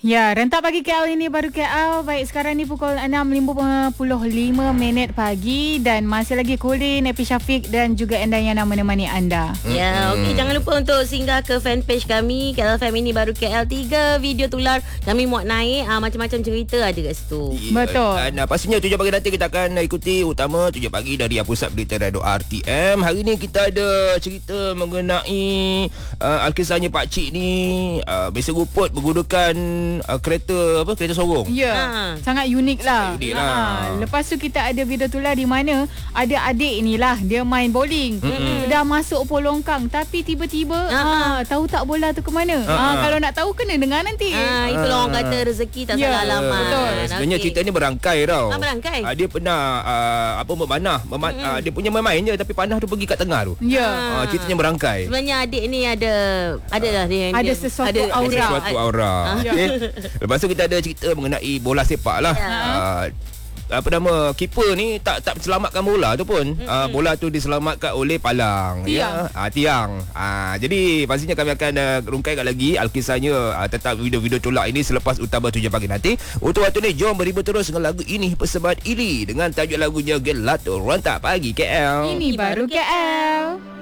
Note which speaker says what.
Speaker 1: Ya, rentak pagi KL ini baru KL. Baik, sekarang ni pukul 6.55 pagi dan masih lagi Colin, Epi Syafiq dan juga Endang yang nak menemani anda.
Speaker 2: Ya, okey, jangan lupa untuk singgah ke fanpage kami KL FM ini baru KL. 3 video tular kami muat naik, macam-macam cerita ada kat situ.
Speaker 1: Betul.
Speaker 3: Dan pastinya 7 pagi nanti kita akan ikuti utama 7 pagi dari Pusat Berita Radio RTM. Hari ni kita ada cerita mengenai kisahnya Pak Cik ni biasa ruput menggunakan kereta sorong.
Speaker 1: Ya, sangat unik lah.
Speaker 3: Unik lah.
Speaker 1: Lepas tu kita ada video tular di mana ada adik ni lah, dia main bowling. Dah masuk polongkang tapi tiba-tiba tahu tak bola tu ke mana. Kalau nak tahu kena dengar nanti.
Speaker 2: Itulah orang kata rezeki tak salah alamat.
Speaker 1: Betul.
Speaker 3: Sebenarnya cerita ni berangkai tau.
Speaker 2: Berangkai.
Speaker 3: Dia pernah memanah. Dia punya main je tapi panah tu pergi kat tengah tu.
Speaker 1: Ya.
Speaker 3: Ceritanya berangkai.
Speaker 2: Sebenarnya adik ni adalah dia
Speaker 1: sesuatu aura.
Speaker 3: Ada sesuatu aura. Okay. Lepas tu kita ada cerita mengenai bola sepak lah. Keeper ni tak selamatkan bola tu pun. Bola tu diselamatkan oleh palang.
Speaker 1: Tiang.
Speaker 3: Tiang. Jadi pastinya kami akan rungkaikan lagi alkisahnya tentang video-video tolak ini selepas utama 7 pagi nanti. Untuk waktu ni jom berhibur terus dengan lagu ini Persembahan Ili dengan tajuk lagunya Gelato Rentak Pagi KL.
Speaker 1: Ini baru KL.